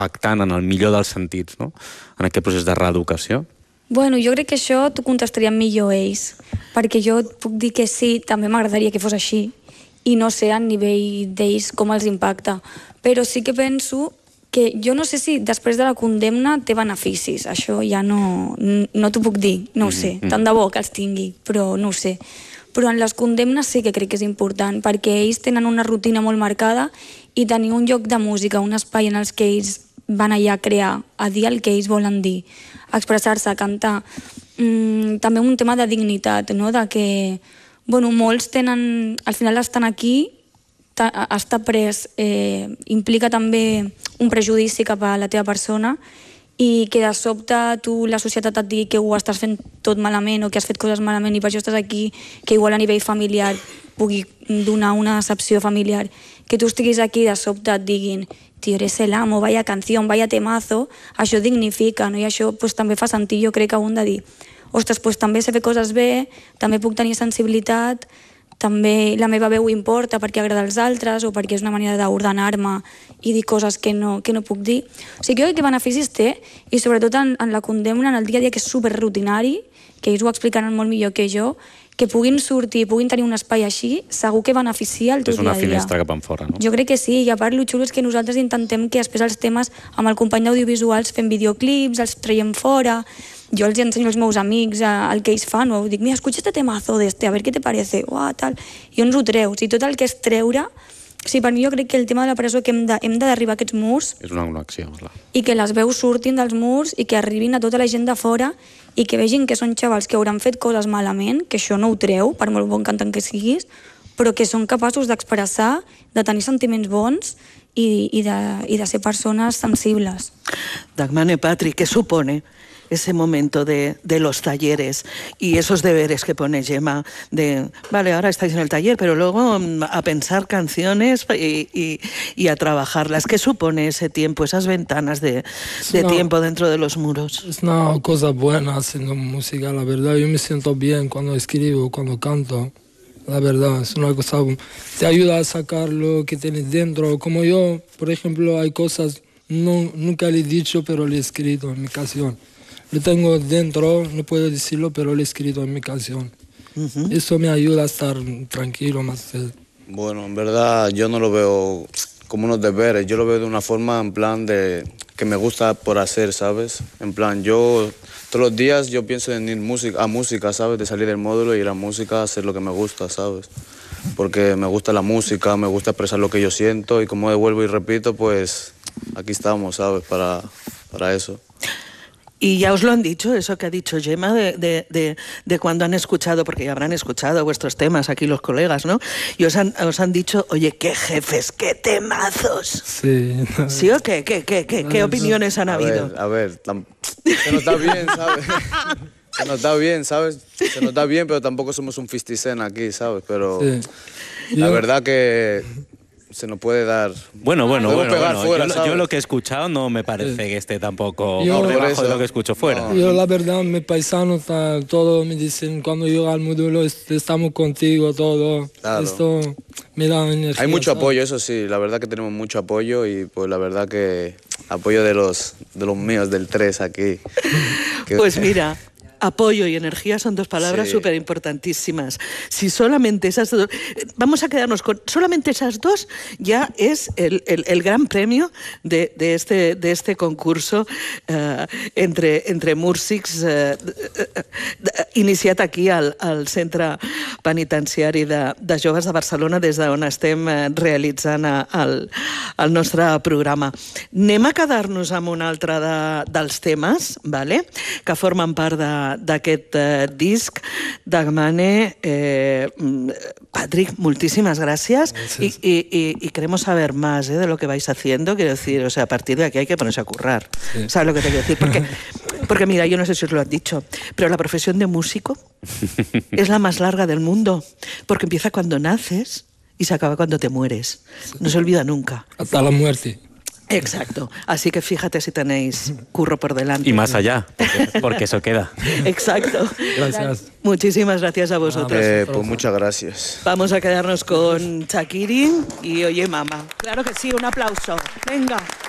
impactant en el millor dels sentits, no? En aquest procés de reeducació? Bueno, jo crec que això t'ho contestarien millor ells, perquè jo et puc dir que sí, també m'agradaria que fos així, i no sé a nivell d'ells com els impacta. Però sí que penso que jo no sé si després de la condemna té beneficis, això ja no t'ho puc dir, no ho sé, tant de bo que els tingui, però no ho sé. Però en les condemnes sí que crec que és important, perquè ells tenen una rutina molt marcada i tenir un lloc de música, un espai en els que ells van allà a crear, a dir el que ells volen dir, a expressar-se, a cantar. També un tema de dignitat, no? De que, bueno, molts tenen, al final estan aquí, estar pres implica també un prejudici cap a la teva persona i que de sobte tu, la societat et digui que ho estàs fent tot malament o que has fet coses malament i per això estàs aquí, que igual a nivell familiar pugui donar una decepció familiar, que tu estiguis aquí de sobte et diguin tío, eres el amo, vaya canción, vaya temazo, això dignifica, no? I això pues, també fa sentir, jo crec, a un de dir ostres, pues, també sé fer coses bé, també puc tenir sensibilitat, també la meva veu importa perquè agrada als altres o perquè és una manera d'ordenar-me i dir coses que no puc dir. O sigui, jo crec que beneficis té i sobretot en la condemna, en el dia a dia, que és superrutinari, que ells ho explicaran molt millor que jo, que puguin sortir, puguin tenir un espai així, segur que beneficia el teu dia a dia. És una finestra cap enfora, no? Jo crec que sí, i a part el xulo és que nosaltres intentem que després els temes amb el company d'audiovisuals fem videoclips, els traiem fora, jo els ensenyo als meus amics el que ells fan, o dic, mira, escucha este temazo a ver qué te parece, tal, i on ho treus, i tot el que és treure, sí, per mi jo crec que el tema de la presó que hem de derribar aquests murs és una acció, clar. I que les veus surtin dels murs i que arribin a tota la gent de fora i que vegin que són xavals que hauran fet coses malament, que això no ho treu, per molt bon cantant que siguis, però que són capaços d'expressar, de tenir sentiments bons i de ser persones sensibles. Dagmane, Patri, ¿qué supone ese momento de los talleres y esos deberes que pone Gemma de, vale, ahora estáis en el taller, pero luego a pensar canciones y a trabajarlas? ¿Qué supone ese tiempo, esas ventanas de tiempo dentro de los muros? Es una cosa buena haciendo música, la verdad. Yo me siento bien cuando escribo, cuando canto. La verdad, es una cosa, te ayuda a sacar lo que tienes dentro. Como yo, por ejemplo, hay cosas, nunca le he dicho, pero le he escrito en mi canción. Lo tengo dentro, no puedo decirlo, pero lo he escrito en mi canción. Eso me ayuda a estar tranquilo más. Bueno, en verdad yo no lo veo como unos deberes, yo lo veo de una forma en plan de que me gusta por hacer, ¿sabes? En plan, yo todos los días yo pienso en ir a música, ¿sabes? De salir del módulo y ir a música, hacer lo que me gusta, ¿sabes? Porque me gusta la música, me gusta expresar lo que yo siento y como devuelvo y repito, pues aquí estamos, ¿sabes? Para eso. Y ya os lo han dicho, eso que ha dicho Gemma, de cuando han escuchado, porque ya habrán escuchado vuestros temas aquí los colegas, ¿no? Y os han dicho, oye, qué jefes, qué temazos. Sí. ¿Sí o qué? ¿Qué opiniones han habido? A ver, se nos da bien, ¿sabes? Se nos da bien, ¿sabes? Se nos da bien, pero tampoco somos un 50 Cent aquí, ¿sabes? Pero sí. La verdad que se nos puede dar... Bueno. Fuera, yo lo que he escuchado no me parece que esté tampoco Yo, por debajo de lo que escucho fuera. No. Yo la verdad, mis paisanos, todos me dicen, cuando llego al módulo, estamos contigo, todo. Claro. Esto me da energía. Hay mucho apoyo, eso sí, la verdad que tenemos mucho apoyo y pues la verdad que apoyo de los míos, del 3 aquí. Pues mira... Apoyo y energía son dos palabras súper importantísimas. Si solamente esas dos... Vamos a quedarnos con... Solamente esas dos ya es el gran premio de este concurso entre músics iniciat aquí al Centre Penitenciari de Joves de Barcelona, des d'on estem realitzant el nostre programa. Anem a quedar-nos amb un altre dels temes, vale? Que formen part d'aquest disc. Dagmane, Patrick, muchísimas gracias. Y queremos saber más de lo que vais haciendo. Quiero decir, o sea, a partir de aquí hay que ponerse a currar. Sí. ¿Sabes lo que te quiero decir? Porque mira, yo no sé si os lo han dicho, pero la profesión de músico es la más larga del mundo, porque empieza cuando naces y se acaba cuando te mueres. No se olvida nunca. Hasta la muerte. Exacto. Así que fíjate si tenéis curro por delante. Y más allá, porque eso queda. Exacto. Gracias. Muchísimas gracias a vosotros. Pues muchas gracias. Vamos a quedarnos con Shakiri y Oye Mama. Claro que sí, un aplauso. Venga.